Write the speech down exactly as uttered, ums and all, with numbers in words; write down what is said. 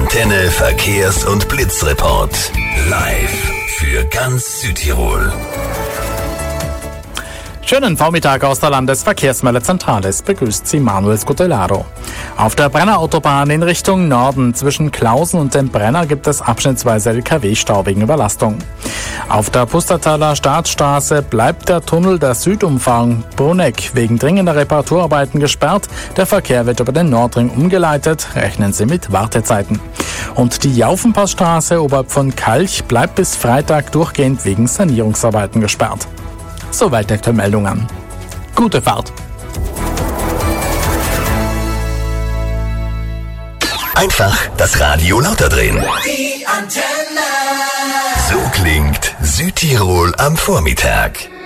Antenne Verkehrs- und Blitzreport. Live für ganz Südtirol. Schönen Vormittag aus der Landesverkehrsmeldezentrale. Es begrüßt Sie Manuel Scutellaro. Auf der Brennerautobahn in Richtung Norden zwischen Klausen und dem Brenner gibt es abschnittsweise L K W-Stau wegen Überlastung. Auf der Pustertaler Staatsstraße bleibt der Tunnel der Südumfahrung Bruneck wegen dringender Reparaturarbeiten gesperrt. Der Verkehr wird über den Nordring umgeleitet. Rechnen Sie mit Wartezeiten. Und die Jaufenpassstraße oberhalb von Kalch bleibt bis Freitag durchgehend wegen Sanierungsarbeiten gesperrt. Soweit der Meldungen. Gute Fahrt. Einfach das Radio lauter drehen. Die Antenne. So klingt Südtirol am Vormittag.